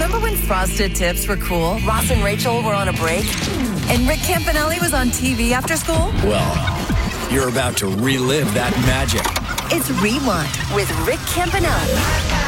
Remember when Frosted Tips were cool? Ross and Rachel were on a break? And Rick Campanelli was on TV after school? Well, you're about to relive that magic. It's Rewind with Rick Campanelli.